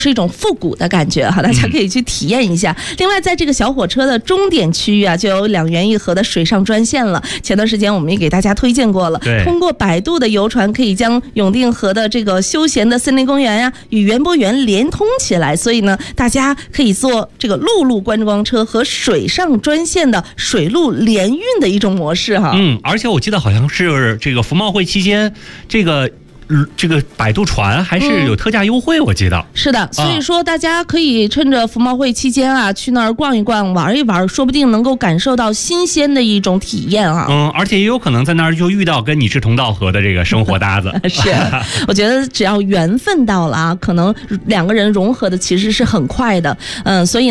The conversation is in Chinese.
是一种复古的感觉哈，大家可以去体验一下。另外，在这个小火车的终点区域啊，就有2元1盒的水上专线了。前段时间我们也给大家推荐过了，通过摆渡的游船可以将永定河的这个休闲的森林公园呀与园博园连通起来，所以呢，大家可以坐这个陆路观光车和水上专线的水陆联运的一种模式哈。 而且我记得好像是这个服贸会期间，这个摆渡船还是有特价优惠，我记得是的，所以说大家可以趁着服贸会期间啊，去那儿逛一逛，玩一玩，说不定能够感受到新鲜的一种体验啊。 而且也有可能在那儿就遇到跟你志同道合的这个生活搭子。 是，我觉得只要缘分到了啊，可能2个人融合的其实是很快的。所以